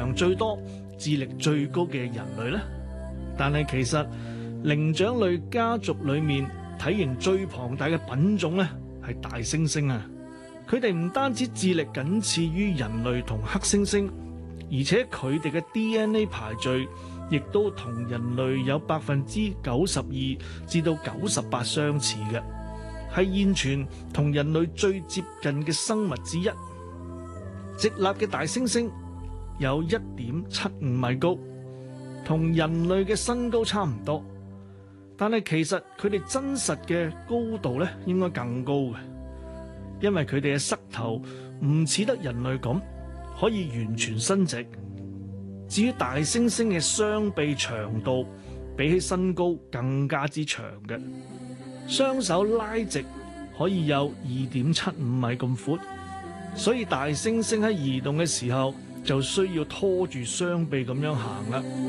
量最多、智力最高嘅人類呢？但係其實靈長類家族裏面體型最龐大嘅品種呢，係大猩猩啊！佢哋唔單止智力僅次於人類同黑猩猩，而且佢哋嘅 DNA 排序亦都同人類有92%至到98%相似嘅，係現存同人類最接近嘅生物之一。直立嘅大猩猩有1.75米高，同人類嘅身高差唔多，但係其實佢哋真實嘅高度咧應該更高嘅，因為佢哋嘅膝頭唔似得人類咁可以完全伸直。至於大猩猩嘅雙臂長度比起身高更加之長嘅，雙手拉直可以有2.75米咁闊，所以大猩猩喺移動嘅時候就需要拖住雙臂咁樣行啦。